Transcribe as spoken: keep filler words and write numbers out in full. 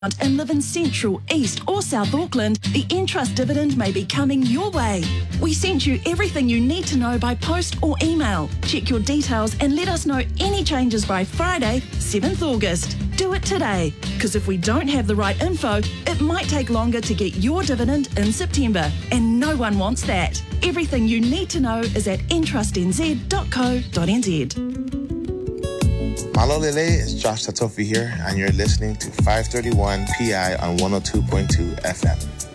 and live in Central, East or South Auckland, the Entrust dividend may be coming your way. We sent you everything you need to know by post or email. Check your details and let us know any changes by Friday, seventh August. Do it today, because if we don't have the right info, it might take longer to get your dividend in September, and no one wants that. Everything you need to know is at entrust n z dot co dot n z. Malo Lele, it's Josh Tatofi here, and you're listening to five thirty-one P I on one oh two point two F M.